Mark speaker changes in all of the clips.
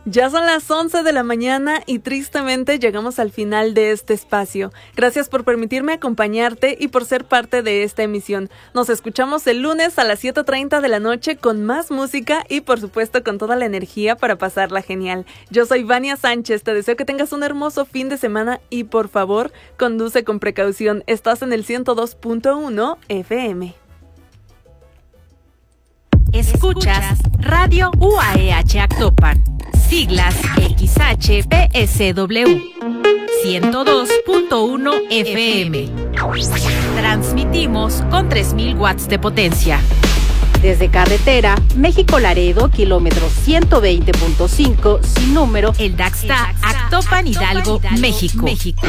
Speaker 1: Ya son las 11 de la mañana y tristemente llegamos al final de este espacio. Gracias por permitirme acompañarte y por ser parte de esta emisión. Nos escuchamos el lunes a las 7:30 de la noche con más música y por supuesto con toda la energía para pasarla genial. Yo soy Vania Sánchez, te deseo que tengas un hermoso fin de semana y por favor, conduce con precaución. Estás en el 102.1 FM.
Speaker 2: Escuchas Radio UAEH Actopan, siglas XHPSW, 102.1 FM. Transmitimos con 3000 watts de potencia. Desde carretera, México-Laredo, kilómetro 120.5, sin número, el Daxta, Actopan, Hidalgo, México.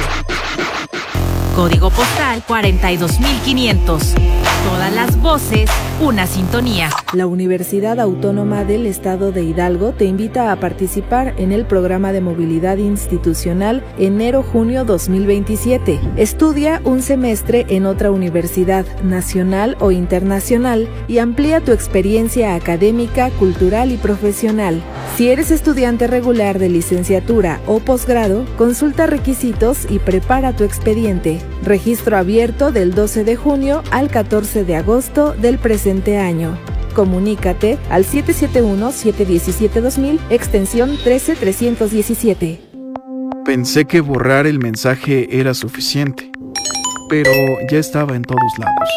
Speaker 2: Código postal 42500. Todas las voces, una sintonía.
Speaker 3: La Universidad Autónoma del Estado de Hidalgo te invita a participar en el programa de movilidad institucional enero-junio 2027. Estudia un semestre en otra universidad, nacional o internacional, y amplía tu experiencia académica, cultural y profesional. Si eres estudiante regular de licenciatura o posgrado, consulta requisitos y prepara tu expediente. Registro abierto del 12 de junio al 14 de agosto del presente año. Comunícate al 771-717-2000, extensión 13317.
Speaker 4: Pensé que borrar el mensaje era suficiente, pero ya estaba en todos lados.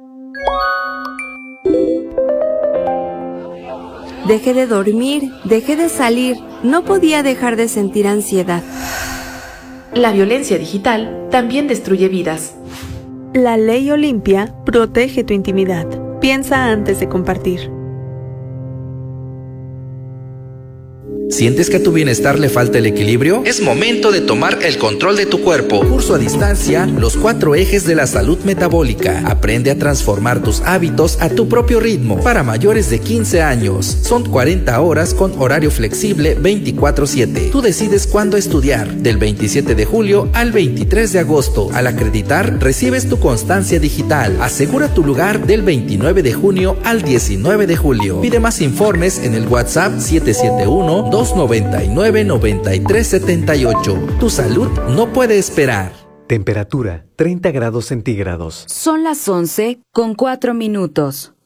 Speaker 5: Dejé de dormir, dejé de salir, no podía dejar de sentir ansiedad.
Speaker 6: La violencia digital también destruye vidas.
Speaker 1: La ley Olimpia protege tu intimidad. Piensa antes de compartir.
Speaker 7: ¿Sientes que a tu bienestar le falta el equilibrio? Es momento de tomar el control de tu cuerpo. Curso a distancia, los 4 ejes de la salud metabólica. Aprende a transformar tus hábitos a tu propio ritmo. Para mayores de 15 años. Son 40 horas con horario flexible 24/7. Tú decides cuándo estudiar. Del 27 de julio al 23 de agosto. Al acreditar, recibes tu constancia digital. Asegura tu lugar del 29 de junio al 19 de julio. Pide más informes en el WhatsApp 771-299-9378. Tu salud no puede esperar.
Speaker 8: Temperatura 30 grados centígrados.
Speaker 2: Son las 11:04.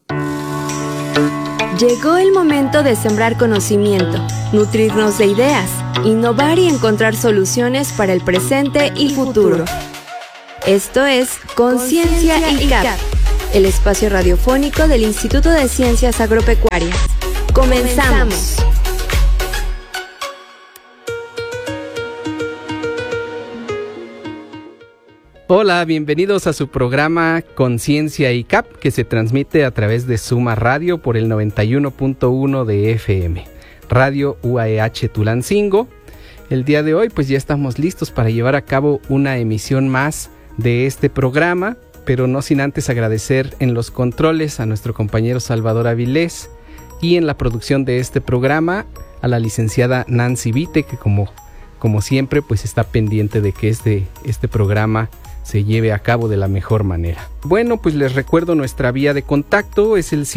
Speaker 5: Llegó el momento de sembrar conocimiento, nutrirnos de ideas, innovar y encontrar soluciones para el presente y futuro. Esto es Conciencia ICAP, el espacio radiofónico del Instituto de Ciencias Agropecuarias. ¡Comenzamos!
Speaker 9: Hola, bienvenidos a su programa Conciencia ICAP, que se transmite a través de Suma Radio por el 91.1 de FM, Radio UAEH Tulancingo. El día de hoy pues ya estamos listos para llevar a cabo una emisión más de este programa, pero no sin antes agradecer en los controles a nuestro compañero Salvador Avilés y en la producción de este programa a la licenciada Nancy Vite, que como siempre pues está pendiente de que este programa se lleve a cabo de la mejor manera. Bueno, pues les recuerdo nuestra vía de contacto, es el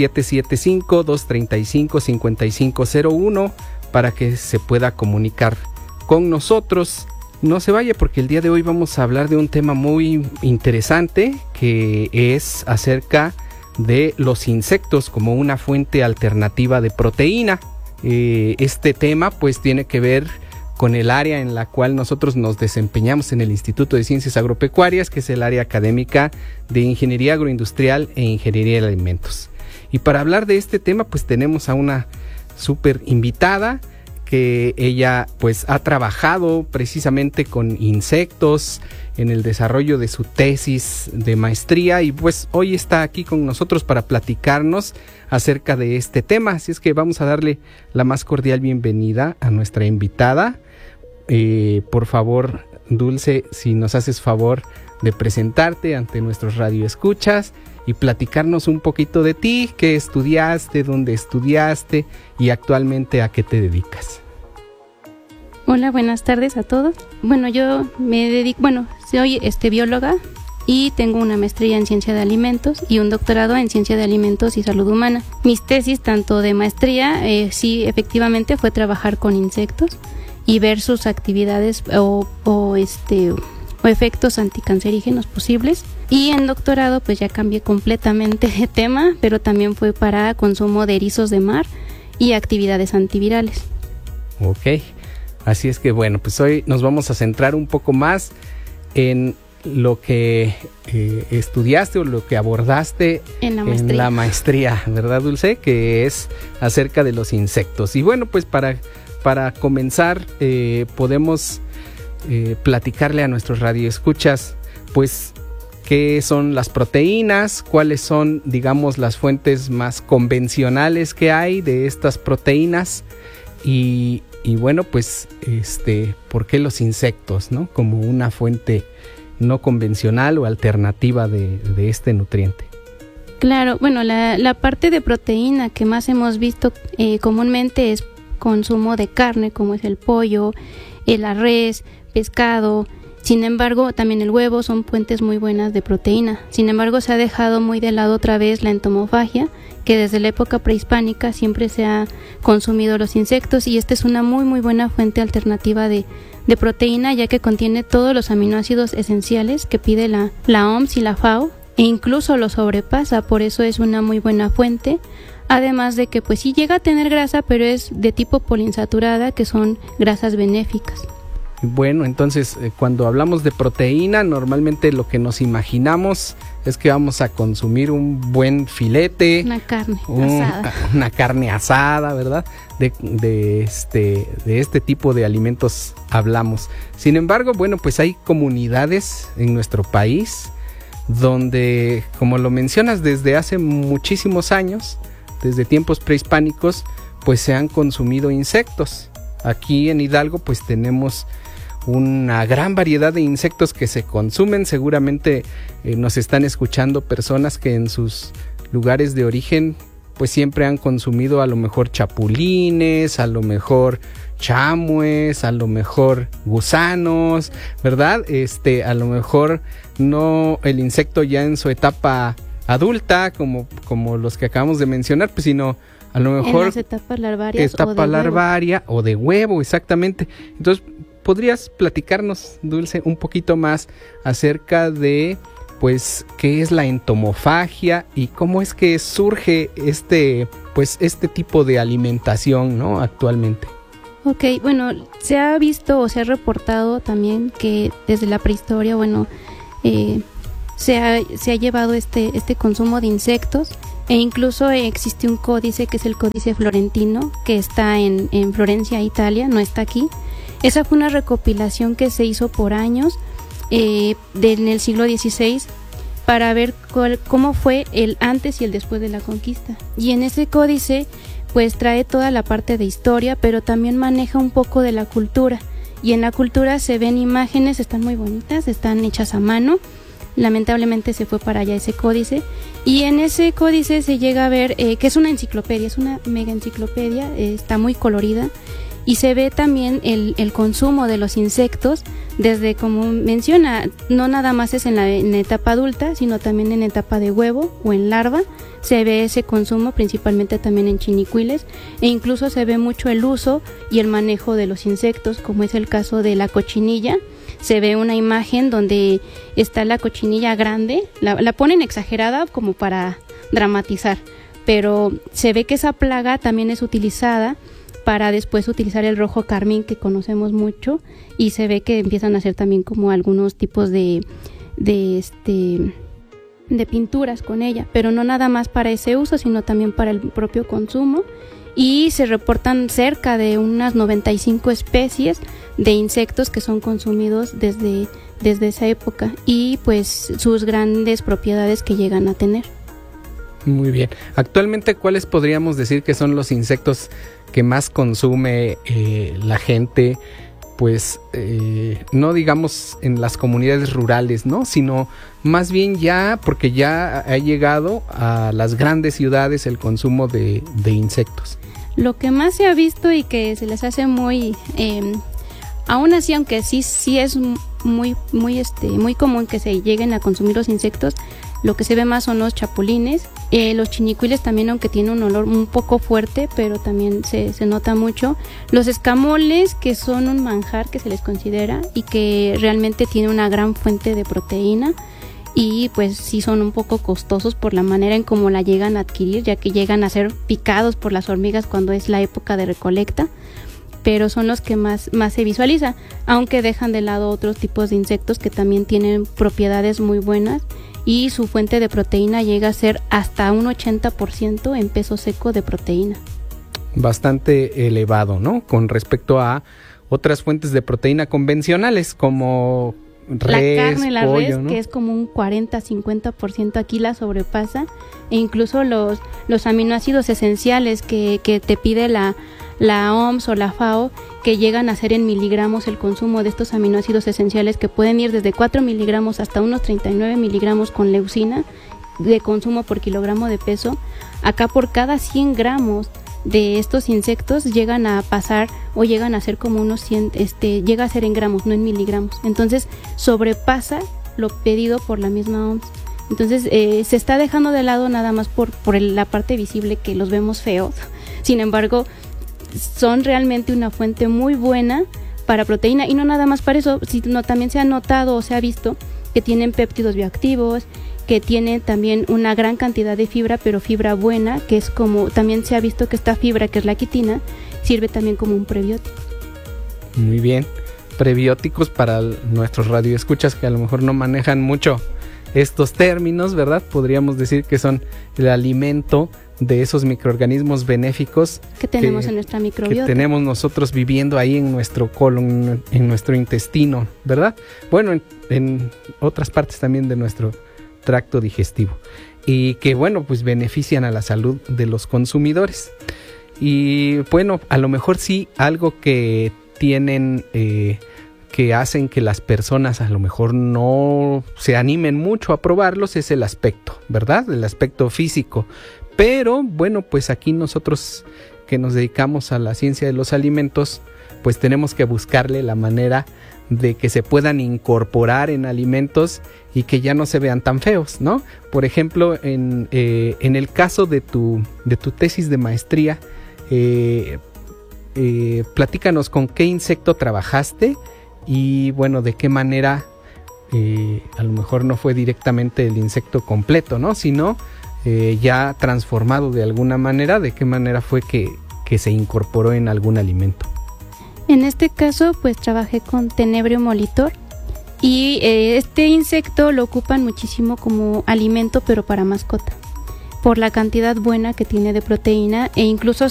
Speaker 9: 775-235-5501 para que se pueda comunicar con nosotros. No se vaya porque el día de hoy vamos a hablar de un tema muy interesante que es acerca de los insectos como una fuente alternativa de proteína. Este tema pues tiene que ver con el área en la cual nosotros nos desempeñamos en el Instituto de Ciencias Agropecuarias, que es el área académica de Ingeniería Agroindustrial e Ingeniería de Alimentos. Y para hablar de este tema, pues tenemos a una súper invitada, que ella pues ha trabajado precisamente con insectos en el desarrollo de su tesis de maestría y pues hoy está aquí con nosotros para platicarnos acerca de este tema. Así es que vamos a darle la más cordial bienvenida a nuestra invitada. Por favor, Dulce, si nos haces favor de presentarte ante nuestros radioescuchas y platicarnos un poquito de ti, qué estudiaste, dónde estudiaste y actualmente a qué te dedicas.
Speaker 10: Hola, buenas tardes a todos. Bueno, yo me dedico, soy bióloga y tengo una maestría en ciencia de alimentos y un doctorado en ciencia de alimentos y salud humana. Mis tesis, tanto de maestría, sí efectivamente fue trabajar con insectos y ver sus actividades o efectos anticancerígenos posibles. Y en doctorado pues ya cambié completamente de tema, pero también fue para consumo de erizos de mar y actividades antivirales.
Speaker 9: Ok, así es que bueno, pues hoy nos vamos a centrar un poco más en lo que estudiaste o lo que abordaste en la maestría, ¿verdad, Dulce? Que es acerca de los insectos. Y bueno, pues para comenzar podemos platicarle a nuestros radioescuchas, pues, qué son las proteínas, cuáles son, digamos, las fuentes más convencionales que hay de estas proteínas y bueno, pues, ¿por qué los insectos, no? Como una fuente no convencional o alternativa de este nutriente.
Speaker 10: Claro, bueno, la parte de proteína que más hemos visto comúnmente es consumo de carne, como es el pollo, la res, pescado. Sin embargo, también el huevo son fuentes muy buenas de proteína. Sin embargo, se ha dejado muy de lado otra vez la entomofagia, que desde la época prehispánica siempre se ha consumido los insectos, y esta es una muy muy buena fuente alternativa de proteína, ya que contiene todos los aminoácidos esenciales que pide la OMS y la FAO, e incluso lo sobrepasa. Por eso es una muy buena fuente. Además de que pues sí llega a tener grasa, pero es de tipo poliinsaturada, que son grasas benéficas.
Speaker 9: Bueno, entonces cuando hablamos de proteína, normalmente lo que nos imaginamos es que vamos a consumir un buen filete,
Speaker 10: una carne asada.
Speaker 9: Una carne asada, ¿verdad? De este tipo de alimentos hablamos. Sin embargo, bueno, pues hay comunidades en nuestro país donde, como lo mencionas, desde hace muchísimos años, desde tiempos prehispánicos, pues se han consumido insectos. Aquí en Hidalgo pues tenemos una gran variedad de insectos que se consumen. Seguramente nos están escuchando personas que en sus lugares de origen pues siempre han consumido a lo mejor chapulines, a lo mejor chamues, a lo mejor gusanos, ¿verdad? A lo mejor no el insecto ya en su etapa adulta como los que acabamos de mencionar, pues sino a lo mejor
Speaker 10: en las etapas larvarias
Speaker 9: larvaria o de huevo, exactamente. Entonces, ¿podrías platicarnos, Dulce, un poquito más acerca de, pues, qué es la entomofagia y cómo es que surge este tipo de alimentación, ¿no? Actualmente.
Speaker 10: Ok, bueno, se ha visto o se ha reportado también que desde la prehistoria, bueno, se ha llevado este consumo de insectos, e incluso existe un códice que es el Códice Florentino, que está en Florencia, Italia, no está aquí. Esa fue una recopilación que se hizo por años en el siglo XVI para ver cómo fue el antes y el después de la conquista. Y en ese códice pues trae toda la parte de historia, pero también maneja un poco de la cultura. Y en la cultura se ven imágenes, están muy bonitas, están hechas a mano. Lamentablemente se fue para allá ese códice, y en ese códice se llega a ver que es una enciclopedia, es una mega enciclopedia, está muy colorida, y se ve también el consumo de los insectos desde, como menciona, no nada más es en la etapa adulta, sino también en etapa de huevo o en larva. Se ve ese consumo principalmente también en chinicuiles, e incluso se ve mucho el uso y el manejo de los insectos, como es el caso de la cochinilla. Se ve una imagen donde está la cochinilla grande, la ponen exagerada como para dramatizar, pero se ve que esa plaga también es utilizada para después utilizar el rojo carmín que conocemos mucho, y se ve que empiezan a hacer también como algunos tipos de pinturas con ella, pero no nada más para ese uso, sino también para el propio consumo. Y se reportan cerca de unas 95 especies de insectos que son consumidos desde esa época, y pues sus grandes propiedades que llegan a tener.
Speaker 9: Muy bien. Actualmente, ¿cuáles podríamos decir que son los insectos que más consume la gente? Pues no digamos en las comunidades rurales, ¿no? Sino más bien ya, porque ya ha llegado a las grandes ciudades el consumo de insectos.
Speaker 10: Lo que más se ha visto y que se les hace muy, aún así, aunque sí es muy común que se lleguen a consumir los insectos. Lo que se ve más son los chapulines, los chinicuiles también, aunque tiene un olor un poco fuerte, pero también se nota mucho. Los escamoles, que son un manjar que se les considera y que realmente tiene una gran fuente de proteína, y pues sí son un poco costosos por la manera en cómo la llegan a adquirir, ya que llegan a ser picados por las hormigas cuando es la época de recolecta, pero son los que más se visualiza, aunque dejan de lado otros tipos de insectos que también tienen propiedades muy buenas, y su fuente de proteína llega a ser hasta un 80% en peso seco de proteína.
Speaker 9: Bastante elevado, ¿no? Con respecto a otras fuentes de proteína convencionales como res,
Speaker 10: la carne, la
Speaker 9: pollo,
Speaker 10: res,
Speaker 9: ¿no?
Speaker 10: Que es como un 40-50%, aquí la sobrepasa, e incluso los aminoácidos esenciales que te pide la OMS o la FAO, que llegan a ser en miligramos el consumo de estos aminoácidos esenciales, que pueden ir desde 4 miligramos hasta unos 39 miligramos con leucina de consumo por kilogramo de peso. Acá por cada 100 gramos de estos insectos llegan a pasar o llegan a ser como unos 100, llega a ser en gramos, no en miligramos. Entonces sobrepasa lo pedido por la misma OMS. Entonces se está dejando de lado nada más por la parte visible, que los vemos feos. Sin embargo, son realmente una fuente muy buena para proteína, y no nada más para eso, sino también se ha notado o se ha visto que tienen péptidos bioactivos, que tienen también una gran cantidad de fibra, pero fibra buena, que es como, también se ha visto que esta fibra, que es la quitina, sirve también como un prebiótico.
Speaker 9: Muy bien, prebióticos para nuestros radioescuchas que a lo mejor no manejan mucho estos términos, ¿verdad? Podríamos decir que son el alimento de esos microorganismos benéficos
Speaker 10: que tenemos en nuestra microbiota,
Speaker 9: que tenemos nosotros viviendo ahí en nuestro colon, en nuestro intestino, ¿verdad? Bueno, en otras partes también de nuestro tracto digestivo, y que bueno, pues benefician a la salud de los consumidores. Y bueno, a lo mejor sí, algo que tienen que hacen que las personas a lo mejor no se animen mucho a probarlos es el aspecto, ¿verdad? El aspecto físico. Pero bueno, pues aquí nosotros que nos dedicamos a la ciencia de los alimentos, pues tenemos que buscarle la manera de que se puedan incorporar en alimentos y que ya no se vean tan feos, ¿no? Por ejemplo, en el caso de tu tesis de maestría, platícanos con qué insecto trabajaste y bueno, de qué manera, a lo mejor no fue directamente el insecto completo, ¿no? Sino ya transformado de alguna manera, de qué manera fue que se incorporó en algún alimento.
Speaker 10: En este caso, pues trabajé con Tenebrio molitor, y este insecto lo ocupan muchísimo como alimento, pero para mascota, por la cantidad buena que tiene de proteína, e incluso